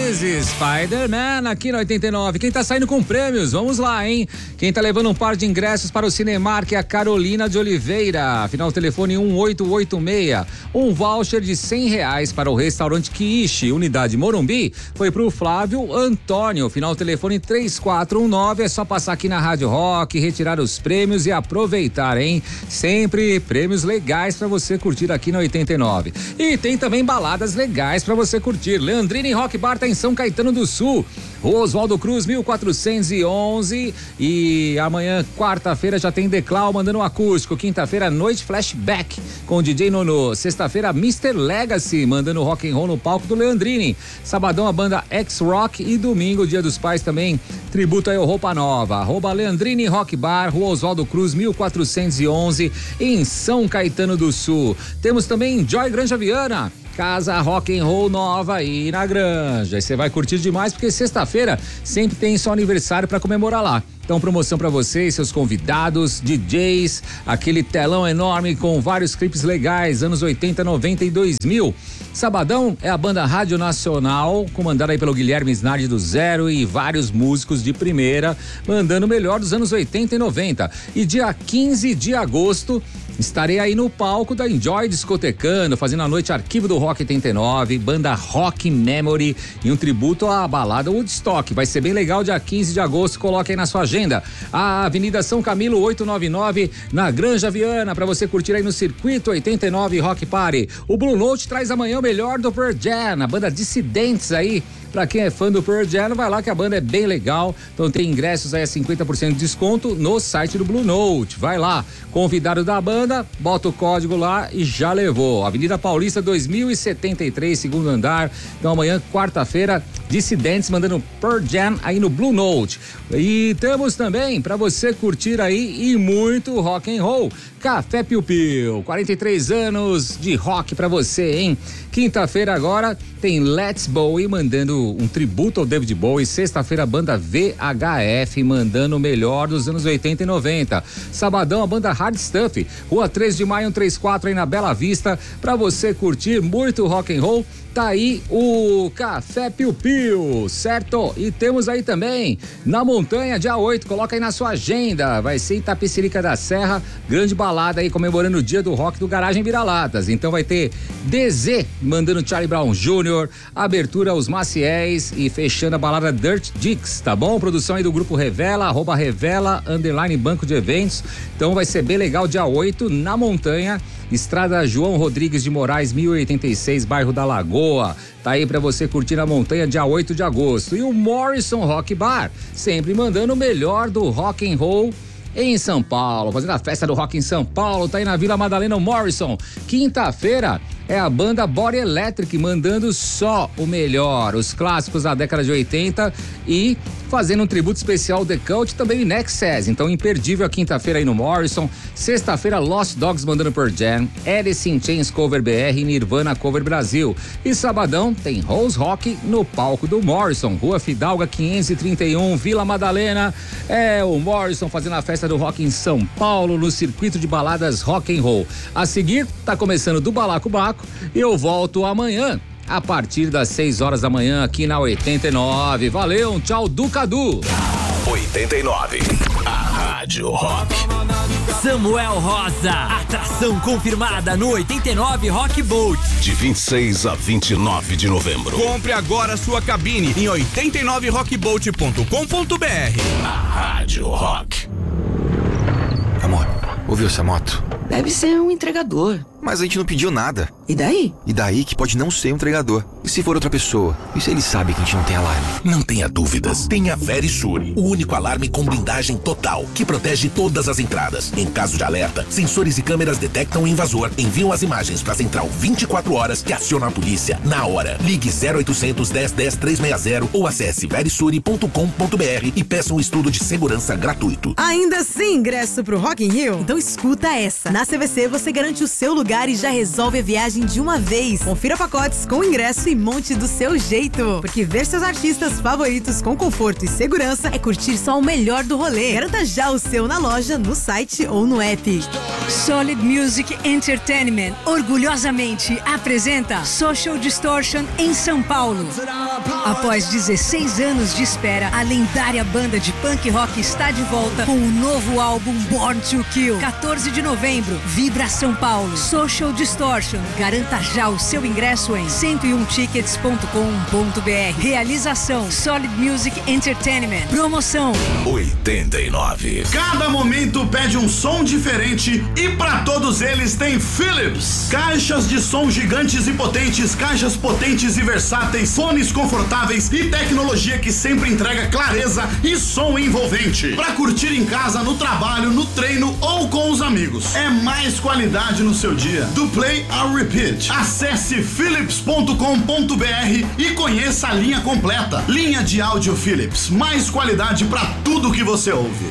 Denise, Spider-Man aqui na 89. Quem tá saindo com prêmios? Vamos lá, hein? Quem tá levando um par de ingressos para o Cinemark é a Carolina de Oliveira. Final telefone 1886. Um voucher de R$100 para o restaurante Kiishi, unidade Morumbi, foi pro Flávio Antônio. Final telefone 3419. É só passar aqui na Rádio Rock, retirar os prêmios e aproveitar, hein? Sempre prêmios legais para você curtir aqui na 89. E tem também baladas legais para você curtir. Leandrini Rock Bar tá em São Caetano do Sul, Rua Oswaldo Cruz 1411. E amanhã, quarta-feira, já tem Declau mandando um acústico. Quinta-feira, noite flashback com o DJ Nono. Sexta-feira, Mr. Legacy mandando rock and roll no palco do Leandrini. Sabadão, a banda X-Rock. E domingo, Dia dos Pais também, tributo aí ao Roupa Nova. Leandrini Rock Bar, Rua Oswaldo Cruz 1411 em São Caetano do Sul. Temos também Joy Granja Viana, casa rock and roll nova aí na Granja. E você vai curtir demais porque sexta-feira sempre tem seu aniversário para comemorar lá. Então, promoção para vocês, seus convidados, DJs, aquele telão enorme com vários clipes legais, anos 80, 90 e 2000. Sabadão é a banda Rádio Nacional, comandada aí pelo Guilherme Snardi do Zero e vários músicos de primeira, mandando o melhor dos anos 80 e 90. E dia 15 de agosto, estarei aí no palco da Enjoy Discotecando, fazendo a noite Arquivo do Rock 89, banda Rock Memory e um tributo à balada Woodstock. Vai ser bem legal, dia 15 de agosto, coloque aí na sua agenda. A Avenida São Camilo 899, na Granja Viana, para você curtir aí no Circuito 89 Rock Party. O Blue Note traz amanhã o melhor do Pearl Jam, a banda Dissidentes aí. Pra quem é fã do Pearl Jam, vai lá que a banda é bem legal. Então tem ingressos aí a 50% de desconto no site do Blue Note. Vai lá, convidado da banda, bota o código lá e já levou. Avenida Paulista 2073, segundo andar. Então amanhã, quarta-feira, Dissidentes mandando Pearl Jam aí no Blue Note. E temos também pra você curtir aí e muito rock and roll, Café Piu Piu, 43 anos de rock pra você, hein? Quinta-feira agora tem Let's Bowie mandando um tributo ao David Bowie. Sexta-feira, a banda VHF mandando o melhor dos anos 80 e 90. Sabadão, a banda Hard Stuff, Rua 3 de Maio 134 aí na Bela Vista, pra você curtir muito rock and roll. Tá aí o Café Piu Piu, certo? E temos aí também na Montanha, dia 8, coloca aí na sua agenda, vai ser em Itapecerica da Serra, grande balada aí comemorando o dia do rock do Garagem Vira-Latas. Então vai ter DZ mandando Charlie Brown Jr., abertura aos Maciéis e fechando a balada Dirt Dicks, tá bom? Produção aí do grupo Revela, @Revela, _banco de eventos. Então vai ser bem legal, dia 8, na Montanha, Estrada João Rodrigues de Moraes, 1086, bairro da Lagoa. Tá aí pra você curtir na Montanha, dia 8 de agosto. E o Morrison Rock Bar, sempre mandando o melhor do rock and roll em São Paulo, fazendo a festa do rock em São Paulo. Tá aí na Vila Madalena, o Morrison. Quinta-feira é a banda Body Electric mandando só o melhor, os clássicos da década de 80 e fazendo um tributo especial The Cult, também o Nexus. Então imperdível a quinta-feira aí no Morrison. Sexta-feira, Lost Dogs mandando Pearl Jam, Alice in Chains Cover BR e Nirvana Cover Brasil. E sabadão tem Rose Rock no palco do Morrison, Rua Fidalga 531, Vila Madalena. É o Morrison fazendo a festa do rock em São Paulo, no circuito de baladas rock and roll. A seguir, tá começando do Balaco Baco e eu volto amanhã a partir das 6 horas da manhã aqui na 89. Valeu, um tchau do Cadu. 89, a Rádio Rock. Samuel Rosa, atração confirmada no 89 Rock Boat. De 26 a 29 de novembro. Compre agora sua cabine em 89rockboat.com.br. A Rádio Rock. Amor, ouviu essa moto? Deve ser um entregador. Mas a gente não pediu nada. E daí? E daí que pode não ser um entregador. E se for outra pessoa? E se ele sabe que a gente não tem alarme? Não tenha dúvidas. Tenha Verisure, o único alarme com blindagem total, que protege todas as entradas. Em caso de alerta, sensores e câmeras detectam o invasor, enviam as imagens para a central 24 horas que aciona a polícia na hora. Ligue 0800 10 10 360 ou acesse verisure.com.br e peça um estudo de segurança gratuito. Ainda sem ingresso pro Rock in Rio? Então escuta essa. Na CVC você garante o seu lugar e já resolve a viagem viagem de uma vez. Confira pacotes com ingresso e monte do seu jeito. Porque ver seus artistas favoritos com conforto e segurança é curtir só o melhor do rolê. Garanta já o seu na loja, no site ou no app. Solid Music Entertainment orgulhosamente apresenta Social Distortion em São Paulo. Após 16 anos de espera, a lendária banda de punk rock está de volta com o novo álbum Born to Kill. 14 de novembro, Vibra São Paulo. Social Distortion. Garanta já o seu ingresso em 101tickets.com.br. Realização Solid Music Entertainment. Promoção 89. Cada momento pede um som diferente e pra todos eles tem Philips. Caixas de som gigantes e potentes, caixas potentes e versáteis, fones confortáveis e tecnologia que sempre entrega clareza e som envolvente. Pra curtir em casa, no trabalho, no treino ou com os amigos. É mais qualidade no seu dia. Do Play ao Repeat. Acesse philips.com.br e conheça a linha completa. Linha de áudio Philips. Mais qualidade pra tudo que você ouve.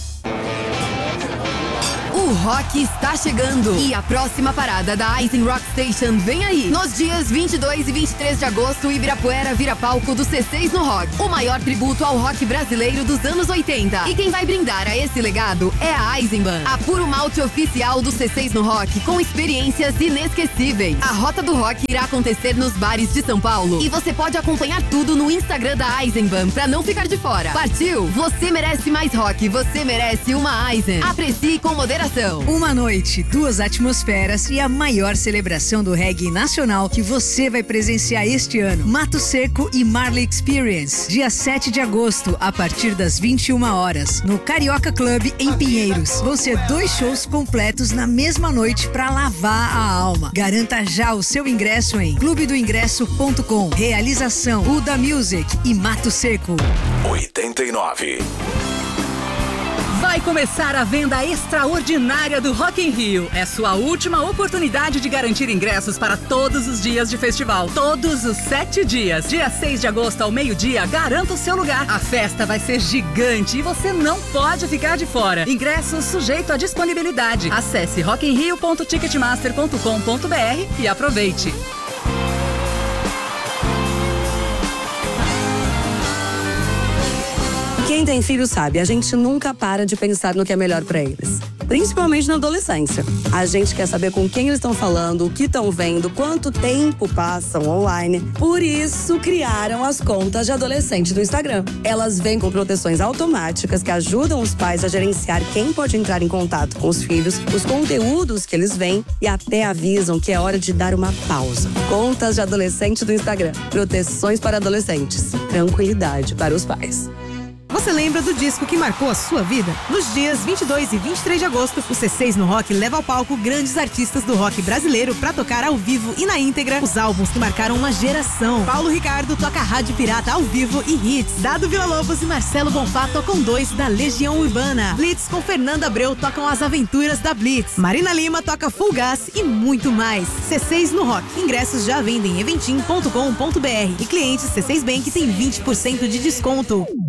O rock está chegando e a próxima parada da Eisen Rock Station vem aí. Nos dias 22 e 23 de agosto, Ibirapuera vira palco do C6 no Rock, o maior tributo ao rock brasileiro dos anos 80. E quem vai brindar a esse legado é a Eisenbahn, a puro malte oficial do C6 no Rock, com experiências inesquecíveis. A Rota do Rock irá acontecer nos bares de São Paulo e você pode acompanhar tudo no Instagram da Eisenbahn pra não ficar de fora. Partiu? Você merece mais rock, você merece uma Eisen. Aprecie com moderação. Uma noite, 2 atmosferas e a maior celebração do reggae nacional que você vai presenciar este ano. Mato Seco e Marley Experience, dia 7 de agosto, a partir das 21 horas, no Carioca Club, em Pinheiros. Vão ser 2 shows completos na mesma noite para lavar a alma. Garanta já o seu ingresso em clubedoingresso.com. Realização Uda Music e Mato Seco. 89. Vai começar a venda extraordinária do Rock in Rio. É sua última oportunidade de garantir ingressos para todos os dias de festival. Todos os 7 dias. Dia 6 de agosto ao meio-dia, garanta o seu lugar. A festa vai ser gigante e você não pode ficar de fora. Ingressos sujeito à disponibilidade. Acesse rockinrio.ticketmaster.com.br e aproveite. Quem tem filho sabe, a gente nunca para de pensar no que é melhor pra eles. Principalmente na adolescência. A gente quer saber com quem eles estão falando, o que estão vendo, quanto tempo passam online. Por isso, criaram as contas de adolescente do Instagram. Elas vêm com proteções automáticas que ajudam os pais a gerenciar quem pode entrar em contato com os filhos, os conteúdos que eles veem e até avisam que é hora de dar uma pausa. Contas de adolescente do Instagram. Proteções para adolescentes. Tranquilidade para os pais. Você lembra do disco que marcou a sua vida? Nos dias 22 e 23 de agosto, o C6 no Rock leva ao palco grandes artistas do rock brasileiro pra tocar ao vivo e na íntegra os álbuns que marcaram uma geração. Paulo Ricardo toca Rádio Pirata ao vivo e hits. Dado Villa-Lobos e Marcelo Bonfá tocam 2 da Legião Urbana. Blitz com Fernanda Abreu tocam As Aventuras da Blitz. Marina Lima toca Full Gas e muito mais. C6 no Rock. Ingressos já vendem em eventim.com.br e clientes C6 Bank tem 20% de desconto.